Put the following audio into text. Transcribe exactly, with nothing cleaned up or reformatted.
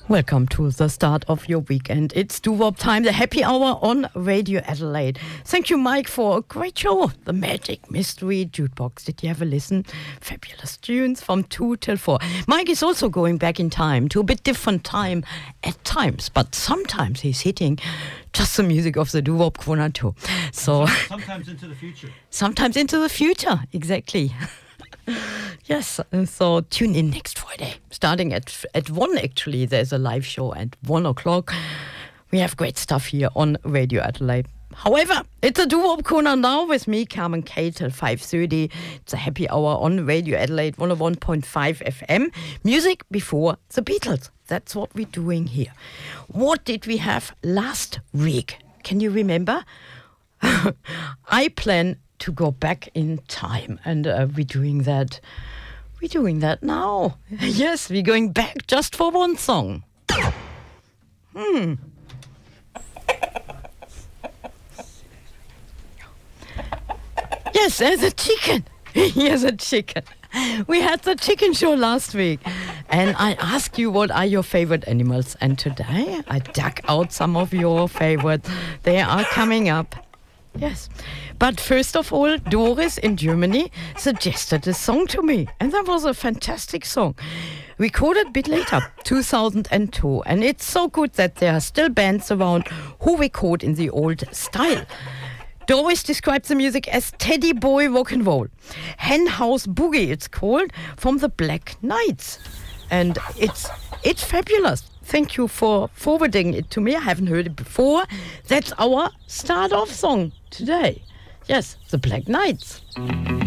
Welcome to the start of your weekend. It's doo-wop time, the happy hour on Radio Adelaide. Thank you, Mike, for a great show. The Magic Mystery Jukebox. Did you ever listen? Fabulous tunes from two till four. Mike is also going back in time to a bit different time at times, but sometimes he's hitting just the music of the doo-wop corner too. So sometimes into the future. Sometimes into the future, exactly. Yes, so tune in next Friday. Starting at at one, actually, there's a live show at one o'clock. We have great stuff here on Radio Adelaide. However, it's a doo-wop corner now with me, Carmen K, till five thirty. It's a happy hour on Radio Adelaide, one oh one point five F M. Music before the Beatles. That's what we're doing here. What did we have last week? Can you remember? I plan to go back in time, and uh, we're doing that. We're doing that now. Yes, we're going back just for one song. Hmm. Yes, there's a chicken. Here's a chicken. We had the chicken show last week, and I asked you what are your favorite animals, and today I dug out some of your favorites. They are coming up. Yes. But first of all, Doris in Germany suggested a song to me. And that was a fantastic song. Recorded a bit later, two thousand two. And it's so good that there are still bands around who record in the old style. Doris describes the music as Teddy Boy Rock and Roll. Hen House Boogie, it's called, from the Black Knights. And it's it's fabulous. Thank you for forwarding it to me. I haven't heard it before. That's our start-off song today. Yes, the Black Knights.